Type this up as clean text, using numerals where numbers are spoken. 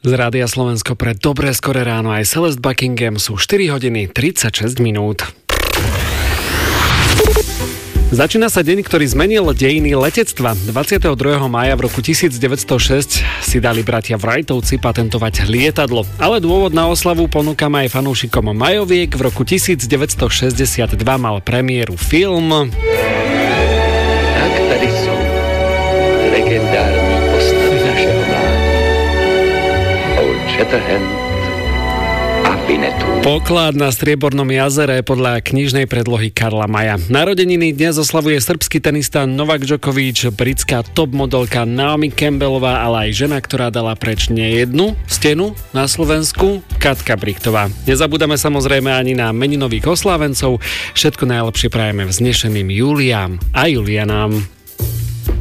Z Rádia Slovensko pre dobré skoré ráno aj Celeste Buckingham sú 4 hodiny 36 minút. Začína sa deň, ktorý zmenil dejiny letectva. 22. mája v roku 1906 si dali bratia Wrightovci patentovať lietadlo. Ale dôvod na oslavu ponúkam aj fanúšikom Majoviek. V roku 1962 mal premiéru film... Tak tady jsou legendární postavy našeho mládí. Old Shatterhand a Winnetou. Poklad na Striebornom jazere podľa knižnej predlohy Karla Maja. Narodeniny dnes oslavuje srbský tenista Novak Djokovic, britská top modelka Naomi Campbellová, ale aj žena, ktorá dala preč nejednu stenu na Slovensku, Katka Brichtová. Nezabúdame samozrejme ani na meninových oslávencov. Všetko najlepšie prajeme vznešeným Juliám a Julianám.